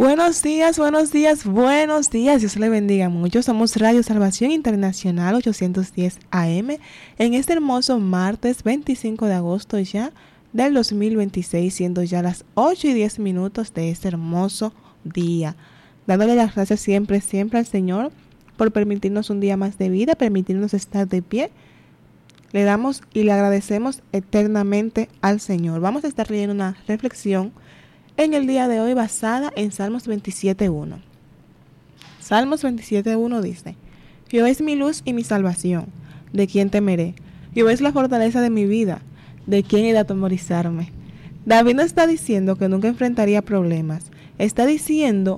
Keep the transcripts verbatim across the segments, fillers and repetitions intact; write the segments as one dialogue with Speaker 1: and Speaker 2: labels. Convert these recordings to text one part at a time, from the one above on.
Speaker 1: Buenos días, buenos días, buenos días. Dios le bendiga mucho. Somos Radio Salvación Internacional ochocientos diez A M en este hermoso martes veinticinco de agosto ya del dos mil veintiséis, siendo ya las ocho y diez minutos de este hermoso día. Dándole las gracias siempre, siempre al Señor por permitirnos un día más de vida, permitirnos estar de pie. Le damos y le agradecemos eternamente al Señor. Vamos a estar leyendo una reflexión en el día de hoy basada en Salmos veintisiete uno. Salmos veintisiete uno dice: Jehová es mi luz y mi salvación, ¿de quién temeré? Jehová es la fortaleza de mi vida, ¿de quién he de atemorizarme? David no está diciendo que nunca enfrentaría problemas, está diciendo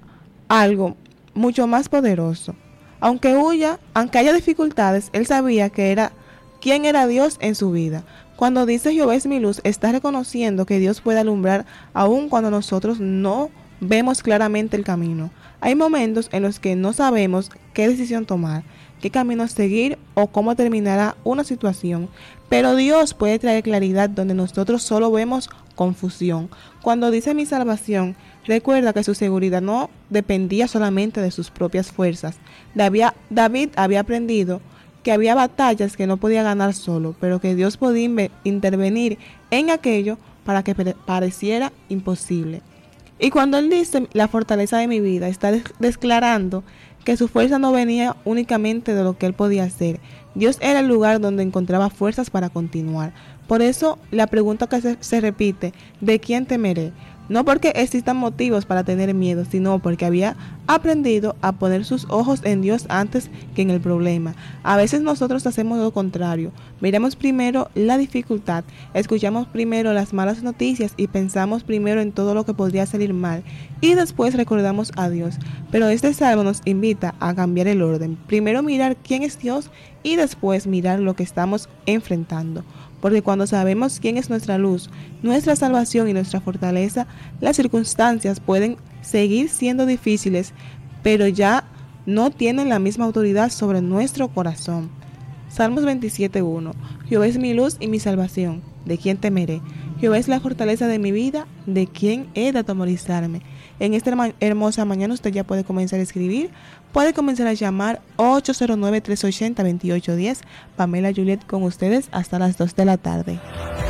Speaker 1: algo mucho más poderoso. Aunque huya, aunque haya dificultades, él sabía que era quién era Dios en su vida. Cuando dice Jehová es mi luz, está reconociendo que Dios puede alumbrar aun cuando nosotros no vemos claramente el camino. Hay momentos en los que no sabemos qué decisión tomar, qué camino seguir o cómo terminará una situación, pero Dios puede traer claridad donde nosotros solo vemos confusión. Cuando dice mi salvación, recuerda que su seguridad no dependía solamente de sus propias fuerzas. David, David había aprendido que había batallas que no podía ganar solo, pero que Dios podía inve- intervenir en aquello para que pare- pareciera imposible. Y cuando él dice la fortaleza de mi vida, está des- declarando que su fuerza no venía únicamente de lo que él podía hacer. Dios era el lugar donde encontraba fuerzas para continuar. Por eso la pregunta que se, se repite, ¿de quién temeré? No porque existan motivos para tener miedo, sino porque había aprendido a poner sus ojos en Dios antes que en el problema. A veces nosotros hacemos lo contrario. Miramos primero la dificultad, escuchamos primero las malas noticias y pensamos primero en todo lo que podría salir mal. Y después recordamos a Dios. Pero este salmo nos invita a cambiar el orden. Primero mirar quién es Dios y después mirar lo que estamos enfrentando. Porque cuando sabemos quién es nuestra luz, nuestra salvación y nuestra fortaleza, las circunstancias pueden seguir siendo difíciles, pero ya no tienen la misma autoridad sobre nuestro corazón. Salmos veintisiete uno. Jehová es mi luz y mi salvación, ¿de quién temeré? Jehová es la fortaleza de mi vida, ¿de quién he de atemorizarme? En esta hermosa mañana usted ya puede comenzar a escribir, puede comenzar a llamar ocho cero nueve, tres ocho cero, dos ocho uno cero. Pamela Juliet con ustedes hasta las dos de la tarde.